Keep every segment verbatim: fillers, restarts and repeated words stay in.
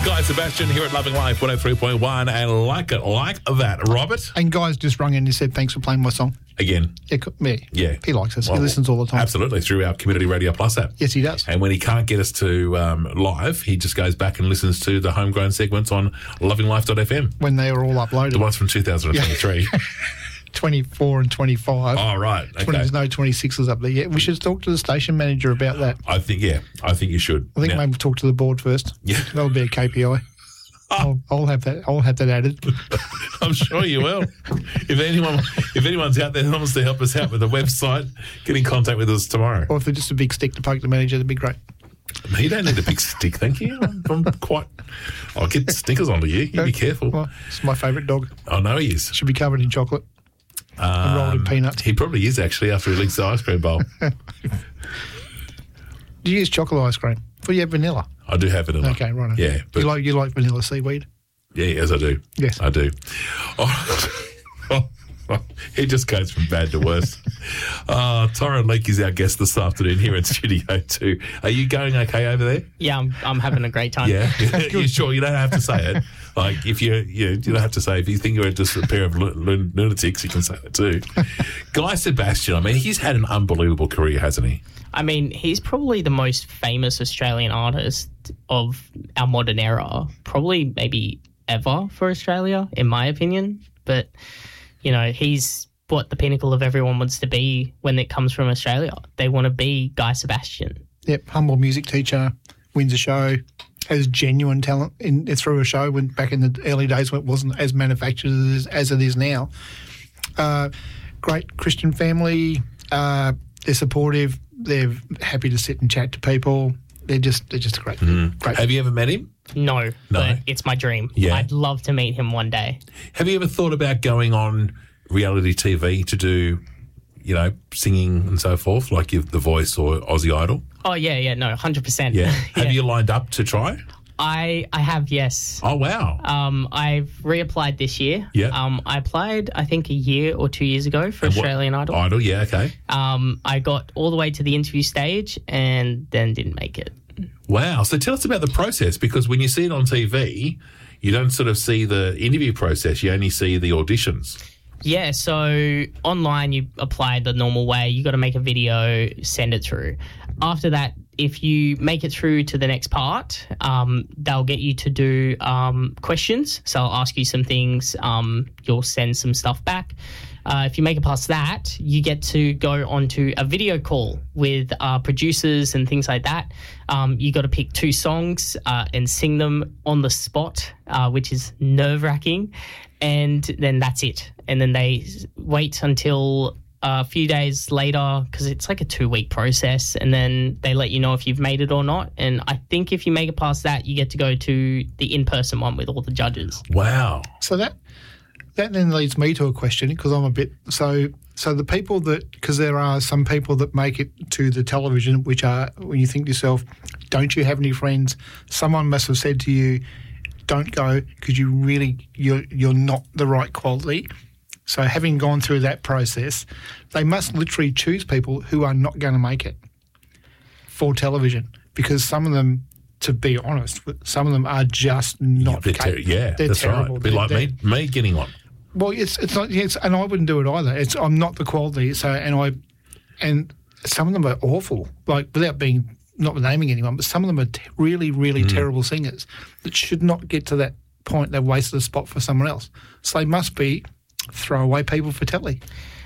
Guy Sebastian here at Loving Life one oh three point one, and like it like that. Robert? And Guy's just rung in and said, thanks for playing my song. Again? Yeah, co- yeah. Yeah. He likes us. Well, he listens all the time. Absolutely, through our Community Radio Plus app. Yes, he does. And when he can't get us to um, live, he just goes back and listens to the homegrown segments on loving life dot f m. When they are all uploaded. The ones from two thousand twenty-three. twenty-four and twenty-five. Oh, right. Okay. twenty, there's no twenty-sixes up there yet. We should talk to the station manager about that. I think, yeah, I think you should. I think Now, maybe we'll talk to the board first. Yeah. That'll be a K P I. I'll, I'll have that. I'll have that added. I'm sure you will. If anyone, if anyone's out there that wants to help us out with the website, get in contact with us tomorrow. Or if they're just a big stick to poke the manager, that'd be great. No, you don't need a big stick, thank you. I'm, I'm quite. I'll get stickers onto you. You be careful. Well, it's my favourite dog. I know he is. Should be covered in chocolate and rolled in Um, peanuts. He probably is actually after he licks the ice cream bowl. Do you use chocolate ice cream? Well, you have vanilla. I do have vanilla. Okay, right. Yeah, but you like you like vanilla seaweed? yeah, yes, I do. Yes. I do. Oh, he just goes from bad to worse. Uh, Torrin Leake is our guest this afternoon here in Studio two. Are you going okay over there? Yeah, I'm, I'm having a great time. Yeah, you sure? You don't have to say it. Like if you, you, you don't have to say. If you think you're just a pair of lu- lu- lunatics, you can say that too. Guy Sebastian. I mean, he's had an unbelievable career, hasn't he? I mean, he's probably the most famous Australian artist of our modern era, probably maybe ever for Australia, in my opinion. But, you know, he's what the pinnacle of everyone wants to be when it comes from Australia. They want to be Guy Sebastian. Yep, humble music teacher, wins a show, has genuine talent in through a show when back in the early days when it wasn't as manufactured as, as it is now. Uh, great Christian family. Uh, they're supportive. They're happy to sit and chat to people. They're just they're just a great. Mm. great. Have you ever met him? No, No. but it's my dream. Yeah. I'd love to meet him one day. Have you ever thought about going on reality T V to do, you know, singing and so forth, like you've The Voice or Aussie Idol? Oh, yeah, yeah, no, one hundred percent. Yeah. Have you lined up to try? I, I have, yes. Oh, wow. Um, I've reapplied this year. Yeah. Um, I applied, I think, a year or two years ago for And what- Australian Idol. Idol, yeah, okay. Um, I got all the way to the interview stage and then didn't make it. Wow. So tell us about the process, because when you see it on T V, you don't sort of see the interview process. You only see the auditions. Yeah, so online you apply the normal way. You got to make a video, send it through. After that, if you make it through to the next part, um, they'll get you to do um, questions. So I'll ask you some things. Um, you'll send some stuff back. Uh, if you make it past that, you get to go onto a video call with uh, producers and things like that. Um, you got to pick two songs uh, and sing them on the spot, uh, which is nerve-wracking. And then that's it. And then they wait until a few days later, because it's like a two-week process, and then they let you know if you've made it or not. And I think if you make it past that, you get to go to the in-person one with all the judges. Wow. So that that then leads me to a question, because I'm a bit so so the people that because there are some people that make it to the television, which are when you think to yourself, don't you have any friends? Someone must have said to you, don't go because you really you're you're not the right quality. So having gone through that process, they must literally choose people who are not going to make it for television, because some of them, to be honest, some of them are just not. They're ter- cap- yeah, they're that's terrible. right. A bit They're- like they're- me, me getting on. Well, it's it's not. It's, and I wouldn't do it either. It's I'm not the quality. So and I, and some of them are awful. Like without being not naming anyone, but some of them are t- really really Mm. terrible singers that should not get to that point. They've wasted a spot for someone else. So they must be throwaway people for telly.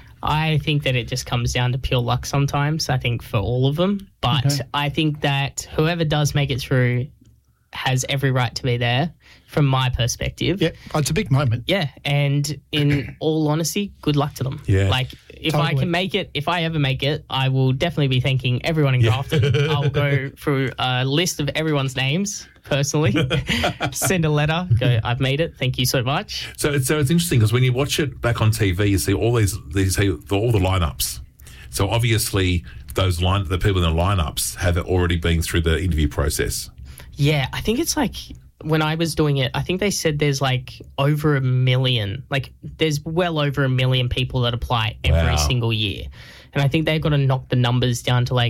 I think that it just comes down to pure luck sometimes, I think, for all of them. But Okay. I think that whoever does make it through has every right to be there, from my perspective. Yeah, it's a big moment. Yeah, and in all honesty, good luck to them. Yeah. Like, if I Totally. can make it, if I ever make it, I will definitely be thanking everyone in Grafton. I'll go through a list of everyone's names personally, send a letter, go, I've made it, thank you so much. So it's, so it's interesting because when you watch it back on T V, you see all these, these all the lineups. So obviously those line, the people in the lineups have already been through the interview process. Yeah, I think it's like, when I was doing it, I think they said there's like over a million, like there's well over a million people that apply every Wow. single year. And I think they've got to knock the numbers down to like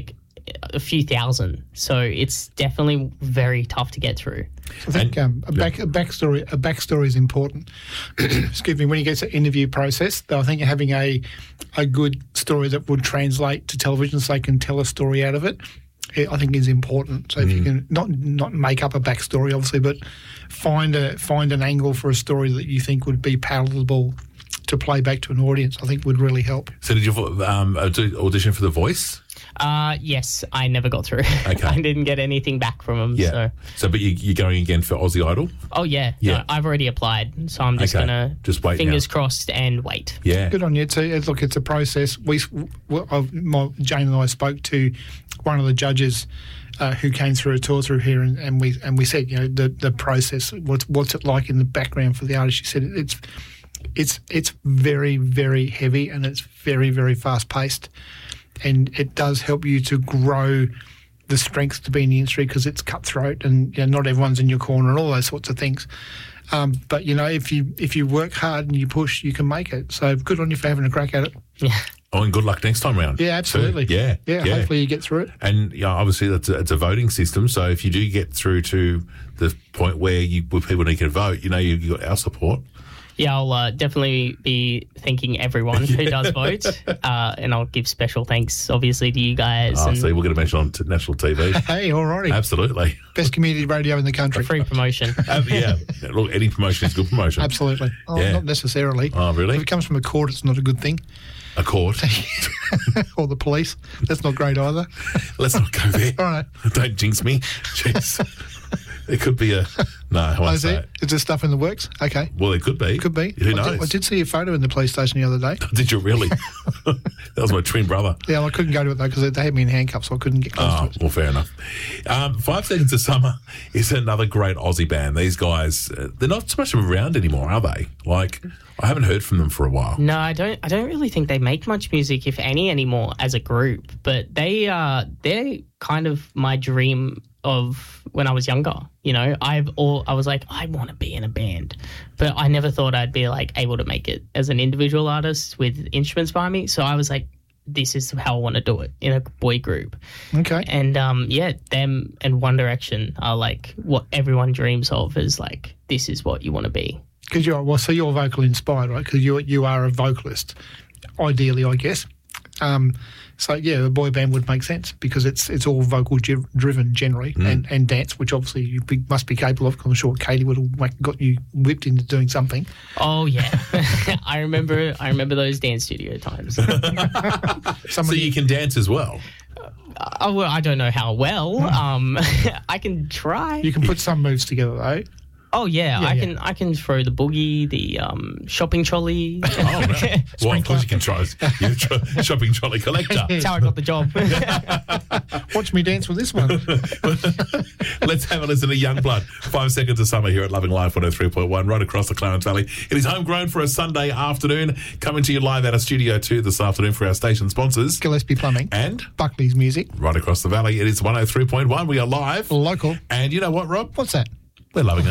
a few thousand. So it's definitely very tough to get through. I think um, a, back, a backstory a backstory is important. Excuse me. When you get to the interview process, I think having a a good story that would translate to television, so they can tell a story out of it, I think is important. So if you can not not make up a backstory, obviously, but find a find an angle for a story that you think would be palatable to play back to an audience, I think would really help. So did you um, audition for The Voice? Uh, yes, I never got through. Okay. I didn't get anything back from them. Yeah. So, so but you, you're going again for Aussie Idol? oh yeah, Yeah. No, I've already applied, so I'm just Okay. gonna Just wait fingers now. crossed and wait. Yeah. Good on you. It's a, it's, look, it's a process. We, well, I've- my, Jane and I spoke to one of the judges uh, who came through a tour through here, and, and we and we said, you know, the the process. What's what's it like in the background for the artist? She said it's it's it's very very heavy and it's very very fast paced, and it does help you to grow the strength to be in the industry because it's cutthroat and you know, not everyone's in your corner and all those sorts of things. Um, but you know, if you if you work hard and you push, you can make it. So good on you for having a crack at it. Yeah. Oh, and good luck next time round. Yeah, absolutely. too. Yeah. yeah. Hopefully you get through it. And you know, obviously, that's a, it's a voting system. So if you do get through to the point where you where people need to vote, you know, you, you got our support. Yeah, I'll uh, definitely be thanking everyone who does vote, uh, and I'll give special thanks, obviously, to you guys. Oh, and see, we're going to mention on t- national T V. Hey, alrighty. Absolutely. Best community radio in the country. free promotion. Um, yeah. Look, any promotion is good promotion. Absolutely. Oh, Yeah. not necessarily. Oh, really? If it comes from a court, it's not a good thing. A court. Or the police. That's not great either. Let's not go there. All right. Don't jinx me. Jeez. It could be a... No, I Oh, won't is, say it? it. is there stuff in the works? Okay. Well, it could be. Could be. Who I knows? Did, I did see a photo in the police station the other day. Did you really? That was my twin brother. Yeah, well, I couldn't go to it though because they had me in handcuffs, so I couldn't get close Oh, to it. well, fair enough. Um, Five Seconds of Summer is another great Aussie band. These guys, uh, they're not so much around anymore, are they? Like, I haven't heard from them for a while. No, I don't. I don't really think they make much music, if any, anymore as a group. But they, uh, they're kind of my dream of when I was younger. You know, I've all I was like, I want to be in a band, but I never thought I'd be like able to make it as an individual artist with instruments by me. So I was like, this is how I want to do it in a boy group. Okay. And um, yeah, them and One Direction are like what everyone dreams of. Is like, this is what you want to be. Because you're well, so you're vocal inspired, right? Because you you are a vocalist, ideally, I guess. Um, so yeah, a boy band would make sense because it's it's all vocal gi- driven generally, and, and dance, which obviously you be, must be capable of. 'Cause I'm sure Katie would have like, got you whipped into doing something. Oh yeah, I remember. I remember those dance studio times. So Somebody, you can dance as well. Oh, well, I don't know how well. Um, I can try. you can put some moves together though. Oh yeah, Yeah, I yeah. can. I can throw the boogie, the um, shopping trolley. Oh, right. Well, of course you can try. You're a tro- shopping trolley collector. That's how I got the job. Watch me dance with this one. Let's have a listen to Youngblood. Five Seconds of Summer here at Loving Life one oh three point one, right across the Clarence Valley. It is homegrown for a Sunday afternoon. Coming to you live out of Studio two this afternoon for our station sponsors. Gillespie Plumbing. And Buckley's Music. right across the valley, it is one oh three point one. We are live. Local. And you know what, Rob? What's that? We're loving it.